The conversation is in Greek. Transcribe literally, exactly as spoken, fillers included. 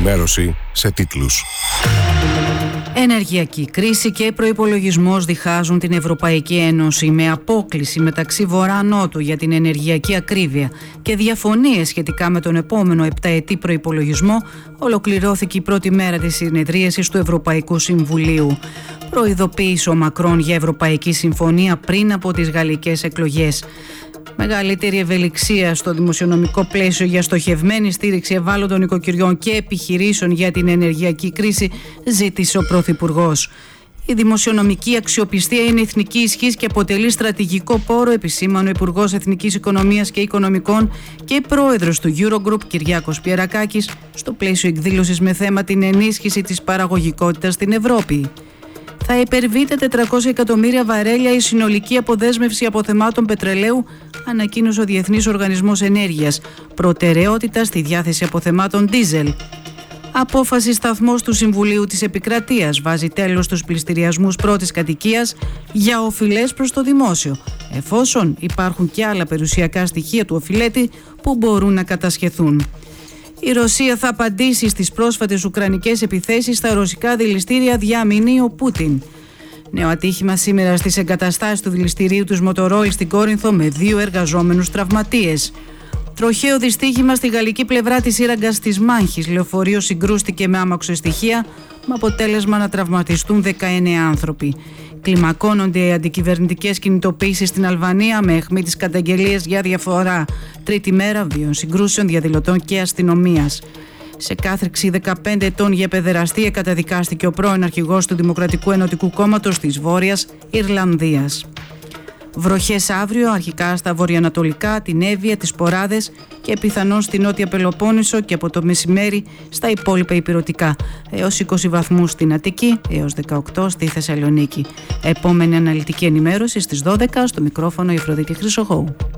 ενημέρωση σε τίτλους. Ενεργειακή κρίση και προϋπολογισμός διχάζουν την Ευρωπαϊκή Ένωση, με απόκλιση μεταξύ Βορρά-Νότου για την ενεργειακή ακρίβεια και διαφωνίες σχετικά με τον επόμενο επταετή προϋπολογισμό. Ολοκληρώθηκε η πρώτη μέρα της συνεδρίασης του Ευρωπαϊκού Συμβουλίου. Προειδοποίησε ο Μακρόν για Ευρωπαϊκή Συμφωνία πριν από τις γαλλικές εκλογές. Μεγαλύτερη ευελιξία στο δημοσιονομικό πλαίσιο για στοχευμένη στήριξη ευάλωτων οικοκυριών και επιχειρήσεων για την ενεργειακή κρίση, ζήτησε ο Πρωθυπουργός. Η δημοσιονομική αξιοπιστία είναι εθνική ισχύς και αποτελεί στρατηγικό πόρο, επισήμανε ο Υπουργός Εθνικής Οικονομίας και Οικονομικών και πρόεδρος του Eurogroup, Κυριάκος Πιερακάκης, στο πλαίσιο εκδήλωσης με θέμα την ενίσχυση της παραγωγικότητας στην Ευρώπη. Θα υπερβείται τετρακόσια εκατομμύρια βαρέλια η συνολική αποδέσμευση αποθεμάτων πετρελαίου, ανακοίνωσε ο Διεθνής Οργανισμός Ενέργειας. Προτεραιότητα στη διάθεση αποθεμάτων ντίζελ. Απόφαση σταθμός του Συμβουλίου της Επικρατείας βάζει τέλος στους πληστηριασμούς πρώτης κατοικίας για οφειλές προς το δημόσιο, εφόσον υπάρχουν και άλλα περιουσιακά στοιχεία του οφειλέτη που μπορούν να κατασχεθούν. Η Ρωσία θα απαντήσει στις πρόσφατες ουκρανικές επιθέσεις στα ρωσικά δηληστήρια, διαμηνεί ο Πούτιν. Νέο ατύχημα σήμερα στις εγκαταστάσεις του δηληστηρίου του Μοτορόιλ στην Κόρινθο με δύο εργαζόμενους τραυματίες. Τροχαίο δυστύχημα στη γαλλική πλευρά της σύραγγας της Μάνχης. Λεωφορείο συγκρούστηκε με άμαξοστοιχεία με αποτέλεσμα να τραυματιστούν δεκαεννέα άνθρωποι. Κλιμακώνονται οι αντικυβερνητικές κινητοποίησεις στην Αλβανία με αιχμή τις καταγγελίες για διαφορά. Τρίτη μέρα βίων συγκρούσεων διαδηλωτών και αστυνομίας. Σε κάθριξη δεκαπέντε ετών για παιδεραστία καταδικάστηκε ο πρώην αρχηγός του Δημοκρατικού Ενωτικού Κόμματος της Βόρειας Ιρλανδίας. Βροχές αύριο, αρχικά στα βορειοανατολικά, την Εύβοια, τις Ποράδες και πιθανόν στη Νότια Πελοπόννησο και από το μεσημέρι στα υπόλοιπα ηπειρωτικά. Έως είκοσι βαθμούς στην Αττική, έως δεκαοκτώ στη Θεσσαλονίκη. Επόμενη αναλυτική ενημέρωση στις δώδεκα, στο μικρόφωνο η Αφροδίτη Χρυσοχώου.